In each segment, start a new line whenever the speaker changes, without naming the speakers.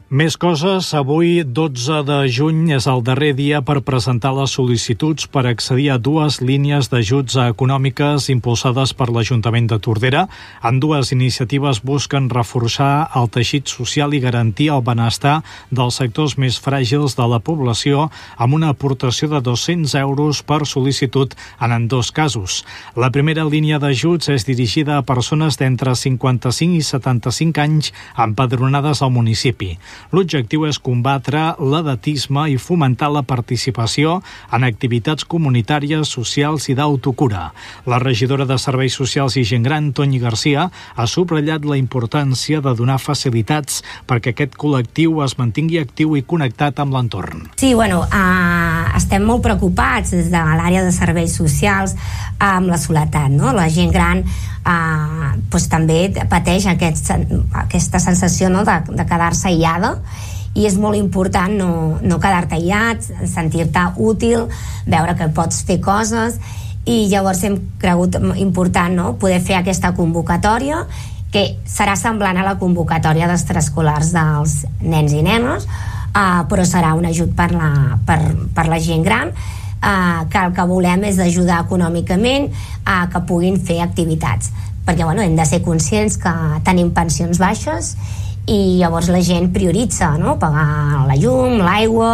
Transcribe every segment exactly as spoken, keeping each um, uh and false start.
Més coses. Avui, dotze de juny, és el darrer dia per presentar les sol·licituds per accedir a dues línies d'ajuts econòmiques impulsades per l'Ajuntament de Tordera. Ambdues iniciatives busquen reforçar el teixit social i garantir el benestar dels sectors més fràgils de la població amb una aportació de dos-cents euros per sol·licitud en ambdós casos. La primera línia d'ajuts és dirigida a persones d'entre cinquanta-cinc i setanta-cinc anys empadronades al municipi. L'objectiu és combatre l'edatisme i fomentar la participació en activitats comunitàries, socials i d'autocura. La regidora de Serveis Socials i Gent Gran, Toni Garcia, ha subratllat la importància de donar facilitats perquè aquest col·lectiu es mantingui actiu i connectat amb l'entorn.
Sí, bueno, uh, estem molt preocupats des de l'àrea de serveis socials amb la soledat, no? La gent gran uh, pues, també pateix aquest, aquesta sensació, no? de, de quedar-se aïllada, i és molt important no, no quedar-te aïllat, sentir-te útil, veure que pots fer coses, i llavors hem cregut important, no? Poder fer aquesta convocatòria que serà semblant a la convocatòria d'extraescolars dels nens i nenes, uh, però serà un ajut per la, per, per la gent gran, uh, que el que volem és ajudar econòmicament a uh, que puguin fer activitats, perquè bueno, hem de ser conscients que tenim pensions baixes i llavors la gent prioritza, no? Pagar la llum, l'aigua,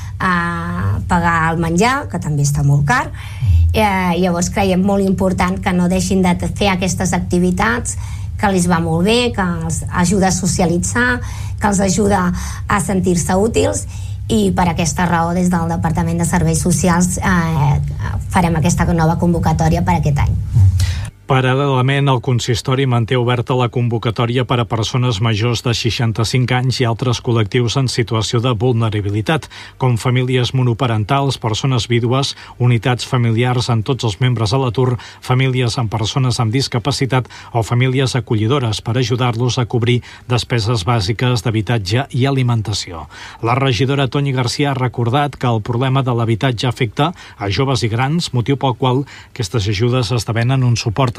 uh, pagar el menjar, que també està molt car. Uh, llavors creiem molt important que no deixin de fer aquestes activitats, que els va molt bé, que els ajuda a socialitzar, que els ajuda a sentir-se útils, i per aquesta raó des del Departament de Serveis Socials eh, farem aquesta nova convocatòria per aquest any.
Paral·lelament, el consistori manté oberta la convocatòria per a persones majors de seixanta-cinc anys i altres col·lectius en situació de vulnerabilitat, com famílies monoparentals, persones vídues, unitats familiars amb tots els membres a l'atur, famílies amb persones amb discapacitat o famílies acollidores per ajudar-los a cobrir despeses bàsiques d'habitatge i alimentació. La regidora Toni Garcia ha recordat que el problema de l'habitatge afecta a joves i grans, motiu pel qual aquestes ajudes esdevenen un suport